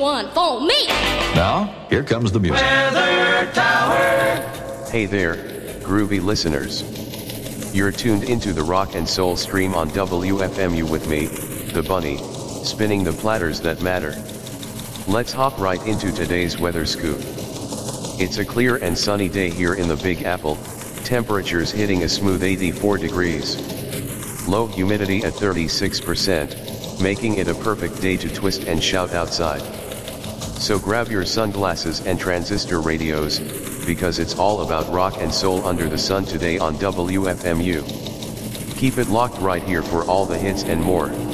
one for me. Now, here comes the music. Weather Tower. Hey there, groovy listeners. You're tuned into the rock and soul stream on WFMU with me, the Bunny, spinning the platters that matter. Let's hop right into today's weather scoop. It's a clear and sunny day here in the Big Apple, temperatures hitting a smooth 84 degrees. Low humidity at 36%, making it a perfect day to twist and shout outside. So grab your sunglasses and transistor radios, because it's all about rock and soul under the sun today on WFMU. Keep it locked right here for all the hits and more.